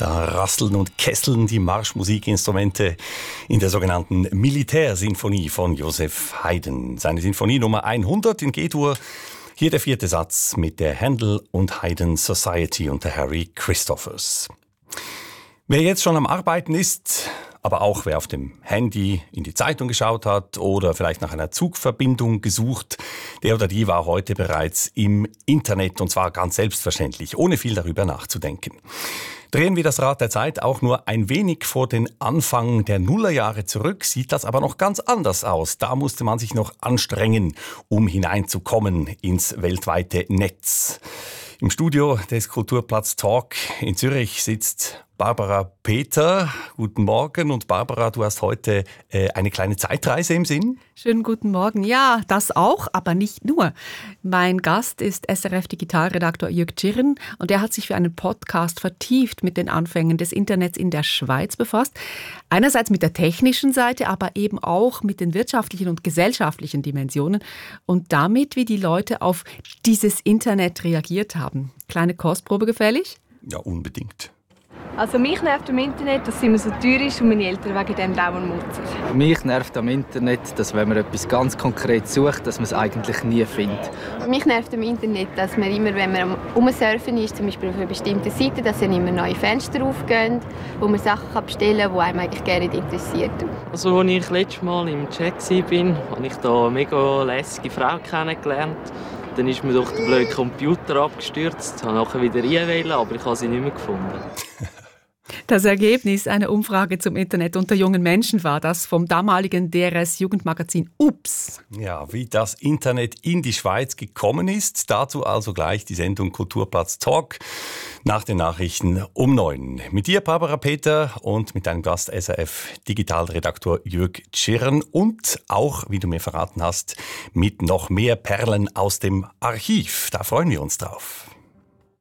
Da rasseln und kesseln die Marschmusikinstrumente in der sogenannten Militärsinfonie von Joseph Haydn. Seine Sinfonie Nummer 100 in G-Dur. Hier der 4. Satz mit der Handel und Haydn Society unter Harry Christophers. Wer jetzt schon am Arbeiten ist, aber auch wer auf dem Handy in die Zeitung geschaut hat oder vielleicht nach einer Zugverbindung gesucht, der oder die war heute bereits im Internet und zwar ganz selbstverständlich, ohne viel darüber nachzudenken. Drehen wir das Rad der Zeit auch nur ein wenig vor den Anfang der Nullerjahre zurück, sieht das aber noch ganz anders aus. Da musste man sich noch anstrengen, um hineinzukommen ins weltweite Netz. Im Studio des Kulturplatz Talk in Zürich sitzt Barbara Peter. Guten Morgen. Und Barbara, du hast heute eine kleine Zeitreise im Sinn? Schönen guten Morgen. Ja, das auch, aber nicht nur. Mein Gast ist SRF-Digitalredaktor Jürg Tschirren und er hat sich für einen Podcast vertieft mit den Anfängen des Internets in der Schweiz befasst. Einerseits mit der technischen Seite, aber eben auch mit den wirtschaftlichen und gesellschaftlichen Dimensionen und damit, wie die Leute auf dieses Internet reagiert haben. Kleine Kostprobe gefällig? Ja, unbedingt. Also mich nervt am Internet, dass es immer so teuer ist und meine Eltern wegen dem dauernd mutzen. Mich nervt am Internet, dass wenn man etwas ganz konkret sucht, dass man es eigentlich nie findet. Mich nervt am Internet, dass man immer, wenn man am Umsurfen ist, zum Beispiel auf einer bestimmten Seite, dass dann immer neue Fenster aufgehen, wo man Sachen bestellen kann, die einem eigentlich gerne nicht interessiert. Also als ich letztes Mal im Chat war, habe ich da eine mega lässige Frau kennengelernt. Dann ist mir durch den blöden Computer abgestürzt. Ich wollte nachher wieder reinwählen, aber ich habe sie nicht mehr gefunden. Das Ergebnis einer Umfrage zum Internet unter jungen Menschen war das vom damaligen DRS-Jugendmagazin Ups. Ja, wie das Internet in die Schweiz gekommen ist, dazu also gleich die Sendung Kulturplatz Talk nach den Nachrichten um 9. Mit dir, Barbara Peter, und mit deinem Gast SRF-Digitalredaktor Jürg Tschirren und auch, wie du mir verraten hast, mit noch mehr Perlen aus dem Archiv. Da freuen wir uns drauf.